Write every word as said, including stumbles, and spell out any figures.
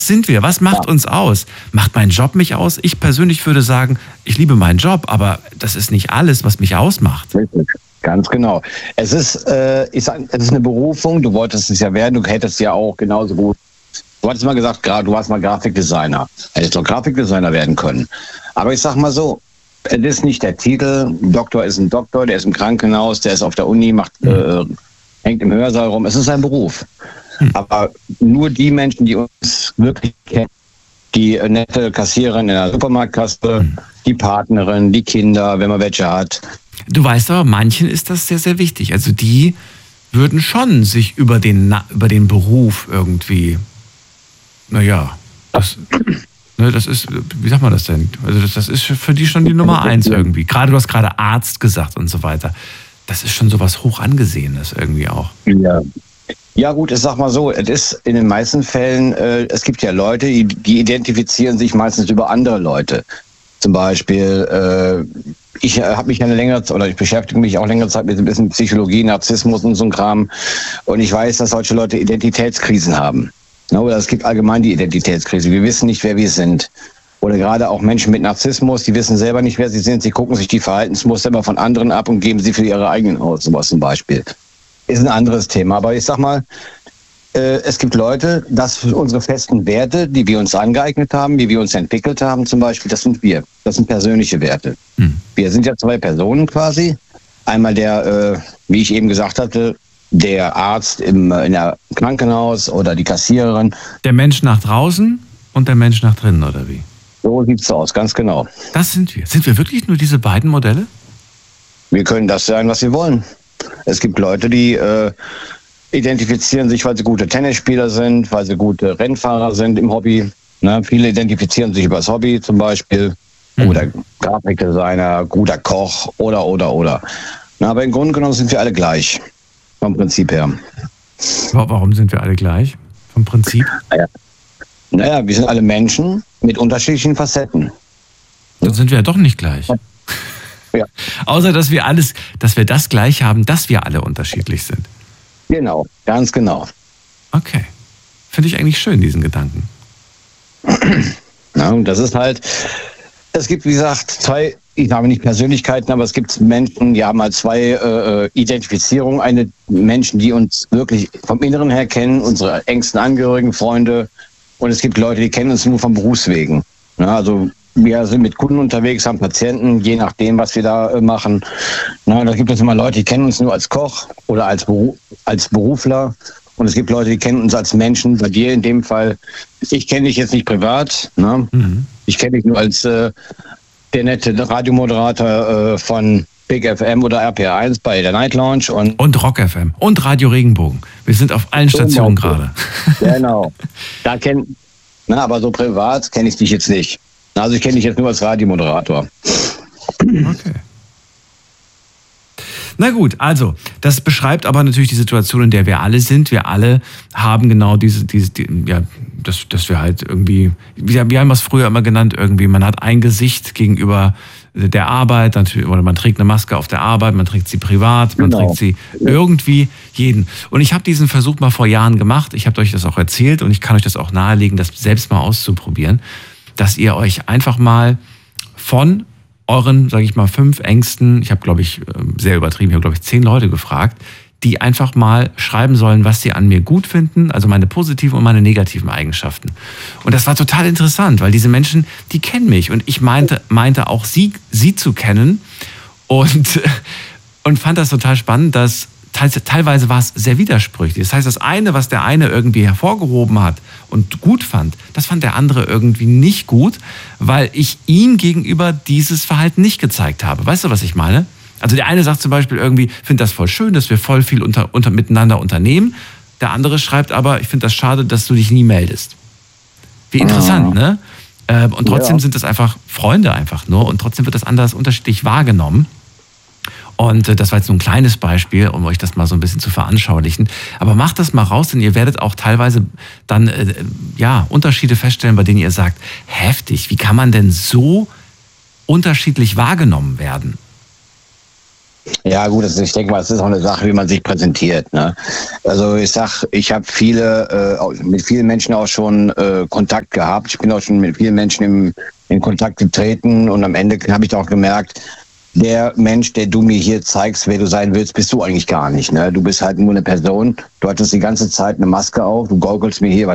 sind wir? Was macht Ja. uns aus? Macht mein Job mich aus? Ich persönlich würde sagen, ich liebe meinen Job, aber das ist nicht alles, was mich ausmacht. Richtig. Ganz genau. Es ist, äh, ich sag, es ist eine Berufung, du wolltest es ja werden, du hättest ja auch genauso gut. Du hattest mal gesagt, gra- du warst mal Grafikdesigner. Hättest doch Grafikdesigner werden können. Aber ich sag mal so, es ist nicht der Titel. Doktor ist ein Doktor, der ist im Krankenhaus, der ist auf der Uni, macht, äh, hängt im Hörsaal rum. Es ist ein Beruf. Aber nur die Menschen, die uns wirklich kennen, die äh, nette Kassiererin in der Supermarktkasse, die Partnerin, die Kinder, wenn man welche hat. Du weißt aber, manchen ist das sehr, sehr wichtig. Also die würden schon sich über den, Na- über den Beruf irgendwie, naja, das, ne, das ist, wie sagt man das denn? Also das, das ist für die schon die Nummer eins irgendwie. Gerade du hast gerade Arzt gesagt und so weiter. Das ist schon sowas hoch angesehenes irgendwie auch. Ja. Ja gut, ich sag mal so, es ist in den meisten Fällen, äh, es gibt ja Leute, die, die identifizieren sich meistens über andere Leute. Zum Beispiel, äh, ich äh, habe mich eine längere Zeit, oder ich beschäftige mich auch längere Zeit mit ein bisschen Psychologie, Narzissmus und so ein Kram. Und ich weiß, dass solche Leute Identitätskrisen haben. Ja, oder es gibt allgemein die Identitätskrise. Wir wissen nicht, wer wir sind. Oder gerade auch Menschen mit Narzissmus, die wissen selber nicht, wer sie sind. Sie gucken sich die Verhaltensmuster immer von anderen ab und geben sie für ihre eigenen aus, sowas zum Beispiel. Ist ein anderes Thema. Aber ich sag mal, äh, es gibt Leute, dass unsere festen Werte, die wir uns angeeignet haben, wie wir uns entwickelt haben zum Beispiel, das sind wir. Das sind persönliche Werte. Hm. Wir sind ja zwei Personen quasi. Einmal der, äh, wie ich eben gesagt hatte, der Arzt im äh, in der Krankenhaus oder die Kassiererin. Der Mensch nach draußen und der Mensch nach drinnen, oder wie? So sieht's aus, ganz genau. Das sind wir. Sind wir wirklich nur diese beiden Modelle? Wir können das sein, was wir wollen. Es gibt Leute, die äh, identifizieren sich, weil sie gute Tennisspieler sind, weil sie gute Rennfahrer sind im Hobby. Ne? Viele identifizieren sich über das Hobby zum Beispiel. Mhm. Oder Grafikdesigner, guter Koch oder, oder, oder. Na, aber im Grunde genommen sind wir alle gleich. Vom Prinzip her. Wa- Warum sind wir alle gleich? Vom Prinzip? Naja, naja wir sind alle Menschen mit unterschiedlichen Facetten. Dann sind wir ja doch nicht gleich. Ja. Außer, dass wir alles, dass wir das gleich haben, dass wir alle unterschiedlich sind. Genau, ganz genau. Okay. Finde ich eigentlich schön, diesen Gedanken. Ja, und das ist halt, es gibt, wie gesagt, zwei, ich sage nicht Persönlichkeiten, aber es gibt Menschen, die haben halt zwei äh, Identifizierungen. Eine Menschen, die uns wirklich vom Inneren her kennen, unsere engsten Angehörigen, Freunde. Und es gibt Leute, die kennen uns nur vom Berufswegen. Ja, also wir sind mit Kunden unterwegs, haben Patienten, je nachdem, was wir da äh, machen. Na, da gibt es immer Leute, die kennen uns nur als Koch oder als, Beru als Berufler. Und es gibt Leute, die kennen uns als Menschen. Bei dir in dem Fall, ich kenne dich jetzt nicht privat. Ne? Mhm. Ich kenne dich nur als äh, der nette Radiomoderator äh, von Big F M oder R P R eins bei der Night Lounge. Und, Und Rock F M und Radio Regenbogen. Wir sind auf allen Stationen gerade. Genau. Da kenn, na, aber so privat kenne ich dich jetzt nicht. Also ich kenne dich jetzt nur als Radiomoderator. Okay. Na gut, also, das beschreibt aber natürlich die Situation, in der wir alle sind. Wir alle haben genau diese, diese die, ja, dass, dass wir halt irgendwie, wir, wir haben das früher immer genannt, irgendwie, man hat ein Gesicht gegenüber der Arbeit, natürlich, oder man trägt eine Maske auf der Arbeit, man trägt sie privat, man Genau. trägt sie irgendwie jeden. Und ich habe diesen Versuch mal vor Jahren gemacht, ich habe euch das auch erzählt und ich kann euch das auch nahelegen, das selbst mal auszuprobieren, dass ihr euch einfach mal von euren, sage ich mal, fünf Ängsten, ich habe, glaube ich, sehr übertrieben, ich habe, glaube ich, zehn Leute gefragt, die einfach mal schreiben sollen, was sie an mir gut finden, also meine positiven und meine negativen Eigenschaften. Und das war total interessant, weil diese Menschen, die kennen mich und ich meinte, meinte auch sie, sie zu kennen und, und fand das total spannend, dass teilweise war es sehr widersprüchlich. Das heißt, das eine, was der eine irgendwie hervorgehoben hat und gut fand, das fand der andere irgendwie nicht gut, weil ich ihm gegenüber dieses Verhalten nicht gezeigt habe. Weißt du, was ich meine? Also der eine sagt zum Beispiel irgendwie, ich finde das voll schön, dass wir voll viel unter, unter, miteinander unternehmen. Der andere schreibt aber, ich finde das schade, dass du dich nie meldest. Wie interessant, ne? Und trotzdem Ja. sind das einfach Freunde einfach nur und trotzdem wird das anders unterschiedlich wahrgenommen. Und das war jetzt nur ein kleines Beispiel, um euch das mal so ein bisschen zu veranschaulichen. Aber macht das mal raus, denn ihr werdet auch teilweise dann äh, ja, Unterschiede feststellen, bei denen ihr sagt, heftig, wie kann man denn so unterschiedlich wahrgenommen werden? Ja gut, das ist, ich denke mal, das ist auch eine Sache, wie man sich präsentiert. Ne? Also ich sag, ich habe viele, äh, mit vielen Menschen auch schon äh, Kontakt gehabt. Ich bin auch schon mit vielen Menschen im, in Kontakt getreten und am Ende habe ich auch gemerkt, der Mensch, der du mir hier zeigst, wer du sein willst, bist du eigentlich gar nicht. Ne? Du bist halt nur eine Person. Du hattest die ganze Zeit eine Maske auf. Du gaukelst mir hier